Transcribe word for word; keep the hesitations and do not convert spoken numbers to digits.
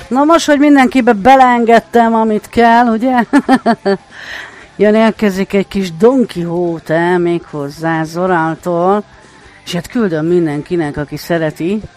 Na most, hogy mindenkibe beleengedtem, amit kell, ugye? Jön, érkezik egy kis Don Quixote még hozzá Zoráltól, és hát küldöm mindenkinek, aki szereti.